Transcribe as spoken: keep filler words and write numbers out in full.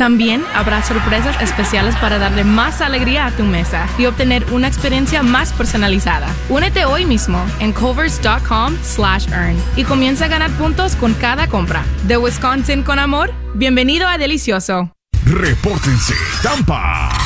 También habrá sorpresas especiales para darle más alegría a tu mesa y obtener una experiencia más personalizada. Únete hoy mismo en culver's.com slash earn y comienza a ganar puntos con cada compra. De Wisconsin con amor, bienvenido a Delicioso. Repórtense, Tampa.